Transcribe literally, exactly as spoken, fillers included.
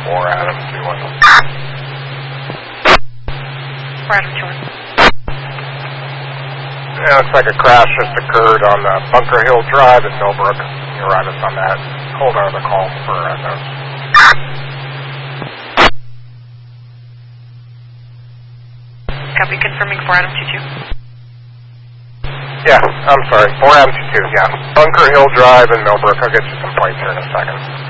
four Adam two one. four Adam two one. Yeah, looks like a crash just occurred on the Bunker Hill Drive in Millbrook. You arrive us on that. Hold on the call for uh, notes. Copy, confirming four Adam two two. Yeah, I'm sorry, four Adam two two, yeah. Bunker Hill Drive in Millbrook. I'll get you some points here in a second.